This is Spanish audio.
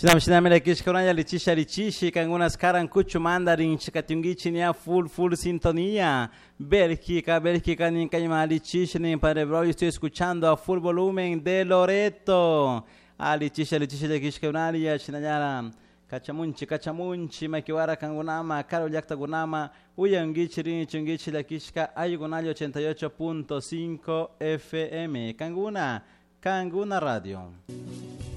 Shinamela kishkoranya lichishi kangunas karan kuchu mandarin chikatungichi ni full sintonía. Bélgica ni kayma lichishi ni Padre Bro, estoy escuchando a full volumen de Loreto. Lichishi de kishkoranya chinayara. Kachamunchi makiwara kangunama karo yakta gunama uyangichi rini chungichi la kishka ayugunali 88.5 FM Kanguna Radio.